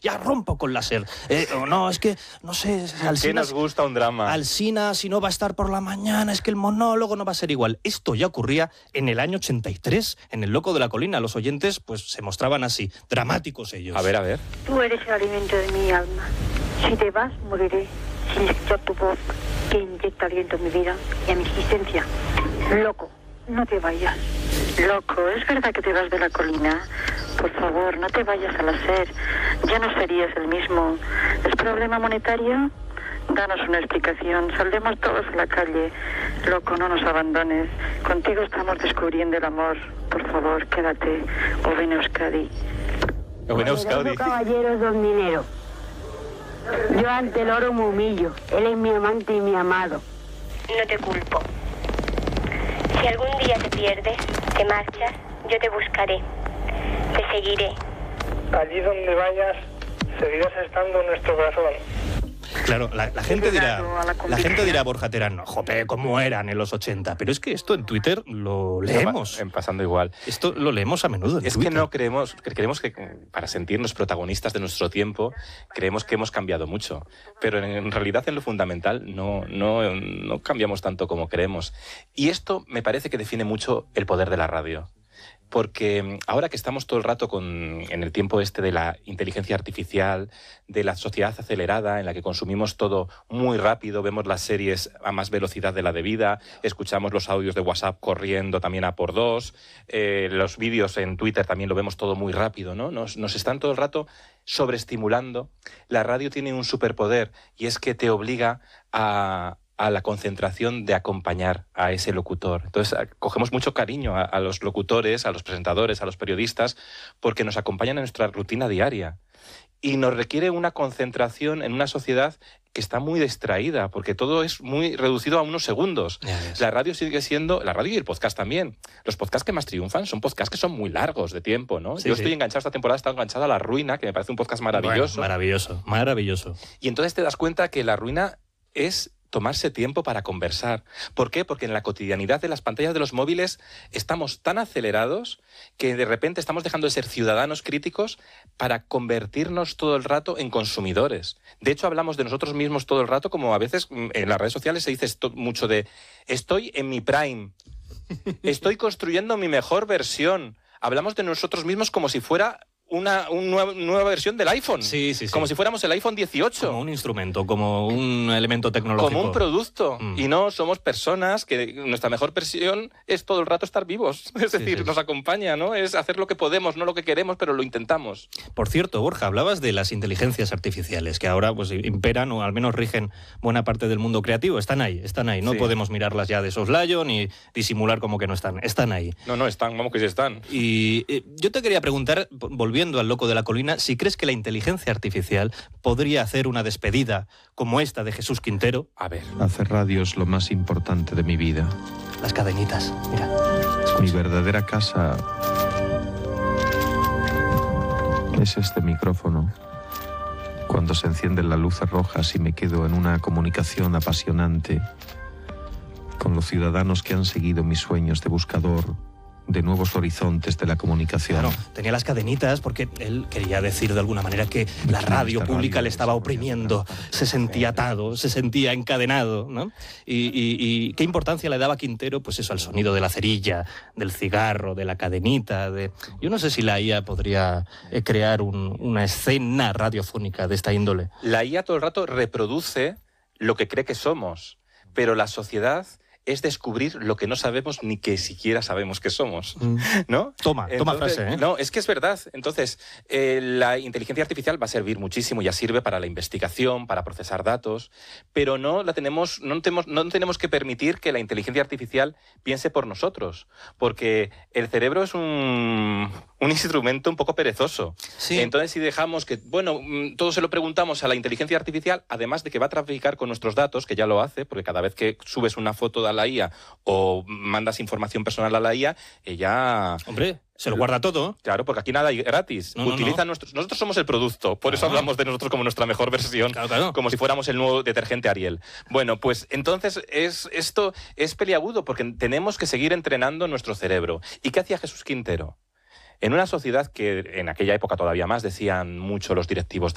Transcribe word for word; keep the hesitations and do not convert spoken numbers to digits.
ya rompo con la SER. Eh, no, es que, no sé... Alsina, ¿qué nos gusta un drama? Alsina, si no va a estar por la mañana, es que el monólogo no va a ser igual. Esto ya ocurría en el año ochenta y tres, en El Loco de la Colina. Los oyentes pues se mostraban así, dramáticos ellos. A ver, a ver. Tú eres el alimento de mi alma. Si te vas, moriré sin escuchar tu voz que inyecta aliento a mi vida y a mi existencia. Loco, no te vayas. Loco, ¿es verdad que te vas de la colina? Por favor, no te vayas a la SER. Ya no serías el mismo. ¿Es problema monetario? Danos una explicación. Saldremos todos a la calle. Loco, no nos abandones. Contigo estamos descubriendo el amor. Por favor, quédate. O ven a Euskadi. O ven a Euskadi. Caballeros, don dinero. Yo ante el oro me humillo. Él es mi amante y mi amado. No te culpo. Si algún día te pierdes, te marchas, yo te buscaré. Te seguiré. Allí donde vayas, seguirás estando en nuestro corazón. Claro, la, la gente dirá, la gente dirá, Borja Terán, jope, cómo eran en los ochenta, pero es que esto en Twitter lo leemos. En pasando igual. Esto lo leemos a menudo en Es Twitter. que no creemos, creemos que para sentirnos protagonistas de nuestro tiempo, creemos que hemos cambiado mucho, pero en, en realidad en lo fundamental no, no, no cambiamos tanto como creemos. Y esto me parece que define mucho el poder de la radio. Porque ahora que estamos todo el rato con, en el tiempo este de la inteligencia artificial, de la sociedad acelerada en la que consumimos todo muy rápido, vemos las series a más velocidad de la debida, escuchamos los audios de WhatsApp corriendo también a por dos, eh, los vídeos en Twitter también lo vemos todo muy rápido, ¿no? Nos, nos están todo el rato sobreestimulando. La radio tiene un superpoder y es que te obliga a... a la concentración de acompañar a ese locutor. Entonces, cogemos mucho cariño a, a los locutores, a los presentadores, a los periodistas, porque nos acompañan en nuestra rutina diaria. Y nos requiere una concentración en una sociedad que está muy distraída, porque todo es muy reducido a unos segundos. La radio sigue siendo, la radio y el podcast también. Los podcasts que más triunfan son podcasts que son muy largos de tiempo, ¿no? Sí, Yo sí. estoy enganchado esta temporada, he estado enganchado a La Ruina, que me parece un podcast maravilloso. Bueno, maravilloso, maravilloso. Y entonces te das cuenta que La Ruina es tomarse tiempo para conversar. ¿Por qué? Porque en la cotidianidad de las pantallas de los móviles estamos tan acelerados que de repente estamos dejando de ser ciudadanos críticos para convertirnos todo el rato en consumidores. De hecho, hablamos de nosotros mismos todo el rato, como a veces en las redes sociales se dice esto mucho de estoy en mi prime, estoy construyendo mi mejor versión. Hablamos de nosotros mismos como si fuera una, una nueva, nueva versión del iPhone. Sí, sí, sí. Como si fuéramos el iPhone dieciocho. Como un instrumento, como un elemento tecnológico. Como un producto. Mm. Y no somos personas que nuestra mejor versión es todo el rato estar vivos. Es Sí, decir, sí. nos acompaña, ¿no? Es hacer lo que podemos, no lo que queremos, pero lo intentamos. Por cierto, Borja, hablabas de las inteligencias artificiales, que ahora pues imperan o al menos rigen buena parte del mundo creativo. Están ahí, están ahí. No Sí. podemos mirarlas ya de soslayo ni disimular como que no están. Están ahí. No, no, están, vamos que sí están. Y eh, yo te quería preguntar, volviendo al Loco de la Colina, si crees que la inteligencia artificial podría hacer una despedida como esta de Jesús Quintero. A ver. Hacer radio es lo más importante de mi vida. Las cadenitas, mira. Mi verdadera casa es este micrófono. Cuando se encienden las luces rojas y me quedo en una comunicación apasionante con los ciudadanos que han seguido mis sueños de buscador de nuevos horizontes de la comunicación. Claro, tenía las cadenitas porque él quería decir de alguna manera que la radio pública le estaba oprimiendo, se sentía atado, se sentía encadenado, ¿no? Y, y, y qué importancia le daba Quintero, pues eso, al sonido de la cerilla, del cigarro, de la cadenita, de... Yo no sé si la I A podría eh, crear un, una escena radiofónica de esta índole. La I A todo el rato reproduce lo que cree que somos, pero la sociedad es descubrir lo que no sabemos ni que siquiera sabemos que somos, ¿no? Toma, toma Entonces, frase, ¿eh? No, es que es verdad. Entonces, eh, la inteligencia artificial va a servir muchísimo, ya sirve para la investigación, para procesar datos, pero no la tenemos, no tenemos, no tenemos que permitir que la inteligencia artificial piense por nosotros, porque el cerebro es un, un instrumento un poco perezoso. Sí. Entonces, si dejamos que, bueno, todo se lo preguntamos a la inteligencia artificial, además de que va a traficar con nuestros datos, que ya lo hace, porque cada vez que subes una foto de la I A o mandas información personal a la I A, ella... Hombre, se lo guarda todo. Claro, porque aquí nada hay gratis. No, no, Utiliza no. Nuestros, nosotros somos el producto, por eso Ah. hablamos de nosotros como nuestra mejor versión, Claro, claro. como si fuéramos el nuevo detergente Ariel. Bueno, pues entonces es, esto es peliagudo porque tenemos que seguir entrenando nuestro cerebro. ¿Y qué hacía Jesús Quintero? En una sociedad que en aquella época todavía más decían mucho los directivos